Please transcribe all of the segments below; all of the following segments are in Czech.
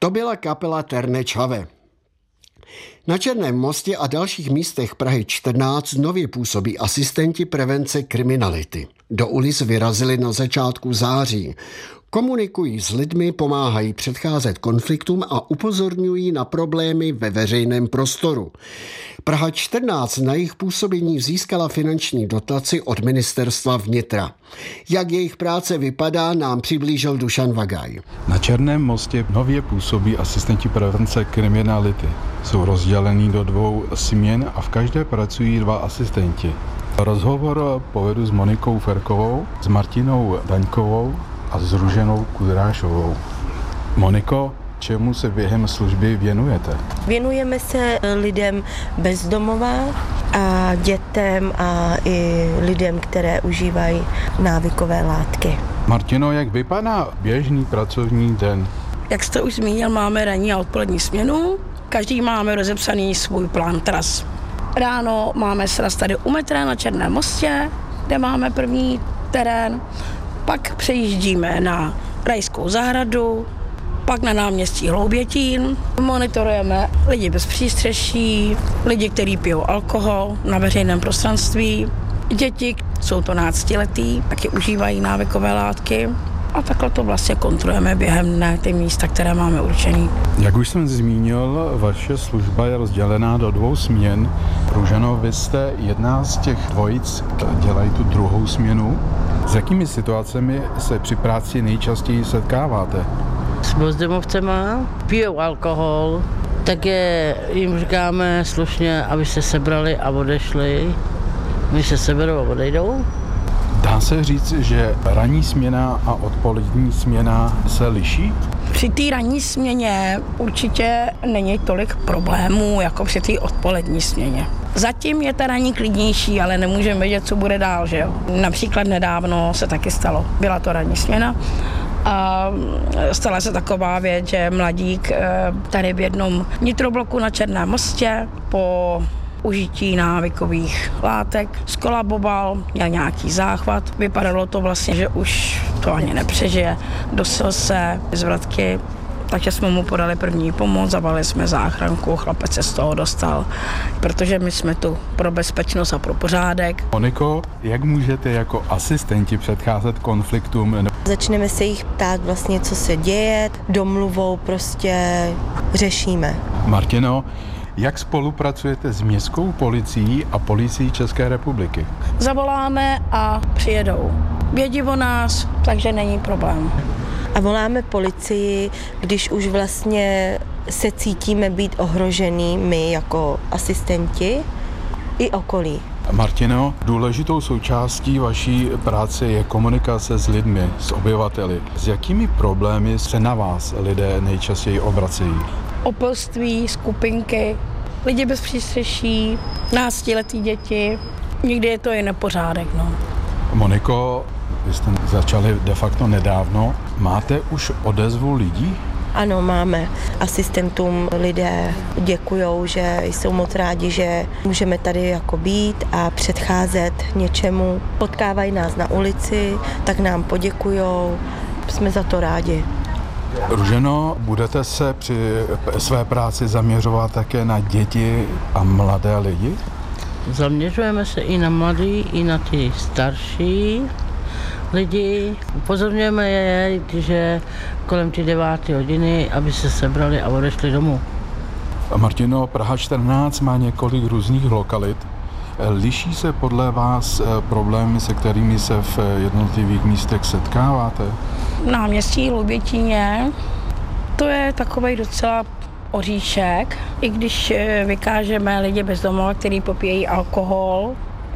To byla kapela Ternečave. Na Černém mostě a dalších místech Prahy 14 nově působí asistenti prevence kriminality. Do ulic vyrazili na začátku září. Komunikují s lidmi, pomáhají předcházet konfliktům a upozorňují na problémy ve veřejném prostoru. Praha 14 na jejich působení získala finanční dotaci od ministerstva vnitra. Jak jejich práce vypadá, nám přiblížil Dušan Vagaj. Na Černém mostě nově působí asistenti prevence kriminality. Jsou rozdělení do 2 směn a v každé pracují 2 asistenti. Rozhovor povedu s Monikou Ferkovou, s Martinou Daňkovou a s Růženou Kudrášovou. Moniko, čemu se během služby věnujete? Věnujeme se lidem bezdomova a dětem a i lidem, které užívají návykové látky. Martino, jak vypadá běžný pracovní den? Jak jste už zmínil, máme ranní a odpolední směnu. Každý máme rozepsaný svůj plán tras. Ráno máme sraz tady u metra na Černém mostě, kde máme první terén. Pak přejíždíme na Rajskou zahradu, pak na náměstí Hloubětín. Monitorujeme lidi bez přístřeší, lidi, kteří pijou alkohol na veřejném prostranství. Děti, jsou to 12letí, taky užívají návykové látky. A takhle to vlastně kontrolujeme během dne ty místa, které máme určený. Jak už jsem zmínil, vaše služba je rozdělená do 2 směn. Růženo, vy jste jedna z těch dvojic, které dělají tu 2. směnu. S jakými situacemi se při práci nejčastěji setkáváte? S bezdomovcema, pijou alkohol, tak jim říkáme slušně, aby se sebrali a odešli. My se seberou a odejdou. Dá se říct, že ranní směna a odpolední směna se liší? Při té ranní směně určitě není tolik problémů, jako při té odpolední směně. Zatím je ta ranní klidnější, ale nemůžeme vědět, co bude dál, že jo. Například nedávno se taky stalo. Byla to ranní směna a stala se taková věc, že mladík tady v jednom nitrobloku na Černém mostě po užití návykových látek skolaboval, měl nějaký záchvat. Vypadalo to vlastně, že už to ani nepřežije. Dosil se z vratky, takže jsme mu podali první pomoc, zavolali jsme záchranku, chlapec se z toho dostal, protože my jsme tu pro bezpečnost a pro pořádek. Moniko, jak můžete jako asistenti předcházet konfliktům? Začneme se jich ptát vlastně, co se děje, domluvou prostě řešíme. Martino, jak spolupracujete s městskou policií a policií České republiky? Zavoláme a přijedou. Vědí o nás, takže není problém. A voláme policii, když už vlastně se cítíme být ohrožený my jako asistenti i okolí. Martino, důležitou součástí vaší práce je komunikace s lidmi, s obyvateli. S jakými problémy se na vás lidé nejčastěji obracejí? Opilství, skupinky, lidi bez přístřeší, 12letí děti, někdy je to i nepořádek. No. Moniko, vy jste začali de facto nedávno. Máte už odezvu lidí? Ano, máme. Asistentům lidé děkujou, že jsou moc rádi, že můžeme tady jako být a předcházet něčemu. Potkávají nás na ulici, tak nám poděkujou. Jsme za to rádi. Růženo, budete se při své práci zaměřovat také na děti a mladé lidi? Zaměřujeme se i na mladý, i na ty starší lidi. Upozorňujeme je, že kolem ty 9 hodiny, aby se sebrali a odešli domů. Martino, Praha 14 má několik různých lokalit. Liší se podle vás problémy, se kterými se v jednotlivých místech setkáváte? Náměstí Hloubětíně, to je takovej docela oříšek, i když vykážeme lidi bezdomova, kteří popíjejí alkohol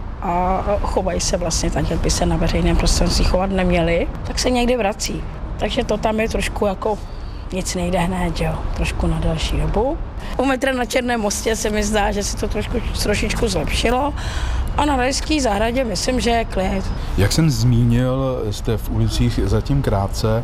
a chovají se vlastně tak, jak by se na veřejném prostranství chovat neměli, tak se někdy vrací. Takže to tam je trošku jako nic nejde hned, jo, trošku na další dobu. U metra na Černém mostě se mi zdá, že se to trošičku zlepšilo a na Rajské zahradě myslím, že je klid. Jak jsem zmínil, jste v ulicích zatím krátce.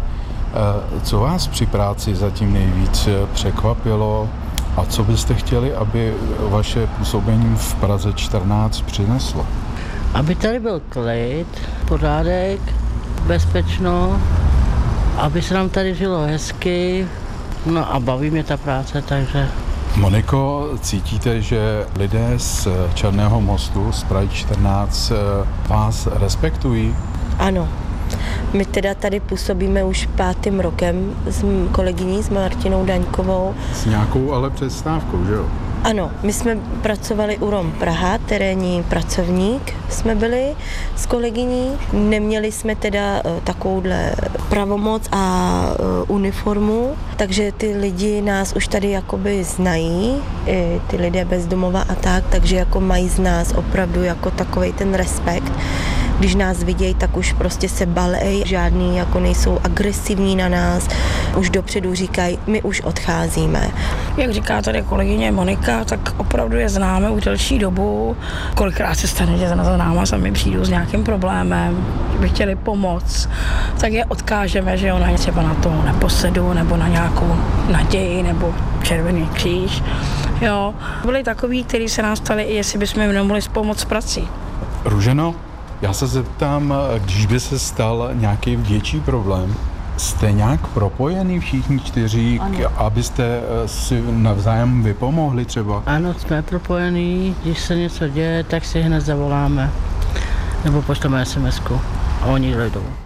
Co vás při práci zatím nejvíc překvapilo a co byste chtěli, aby vaše působení v Praze 14 přineslo? Aby tady byl klid, pořádek, bezpečno, aby se nám tady žilo hezky, No a baví mě ta práce, takže... Moniko, cítíte, že lidé z Černého mostu, z Prahy 14, vás respektují? Ano. My teda tady působíme už 5. rokem s kolegyní, s Martinou Daňkovou. S nějakou ale přestávkou, že jo? Ano, my jsme pracovali u ROM Praha, terénní pracovník jsme byli s kolegyní. Neměli jsme teda takovouhle pravomoc a uniformu, takže ty lidi nás už tady jakoby znají, i ty lidé bez domova a tak, takže jako mají z nás opravdu jako takovej ten respekt. Když nás vidějí, tak už prostě se balej, žádný jako nejsou agresivní na nás, už dopředu říkají, my už odcházíme. Jak říká tady kolegyně Monika, tak opravdu je známe už delší dobu. Kolikrát se stane, že za náma sami přijdou s nějakým problémem, že by chtěli pomoct, tak je odkážeme, že ona je třeba na to neposedu, nebo na nějakou naději, nebo Červený kříž. Jo. Byli takový, kteří se nás ptali, jestli bychom jim nemohli pomoct s prací. Růženo, já se zeptám, když by se stal nějaký větší problém, jste nějak propojený všichni 4, abyste si navzájem vypomohli třeba? Ano, jsme propojení, když se něco děje, tak si hned zavoláme, nebo pošleme SMS-ku a oni dojdou.